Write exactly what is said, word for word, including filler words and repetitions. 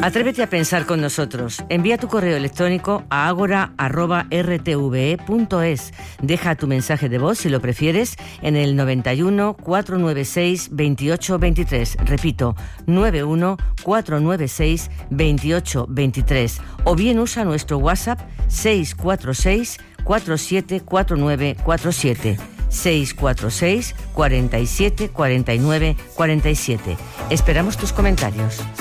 Atrévete a pensar con nosotros. Envía tu correo electrónico a agora arroba r t v e punto es. Deja tu mensaje de voz, si lo prefieres, en el noventa y uno, cuatrocientos noventa y seis, veintiocho veintitrés. Repito, noventa y uno, cuatrocientos noventa y seis, veintiocho veintitrés. O bien usa nuestro WhatsApp seis cuatro seis, cuatro siete cuatro nueve cuatro siete. seis cuatro seis, cuarenta y siete, cuarenta y nueve, cuarenta y siete. Esperamos tus comentarios.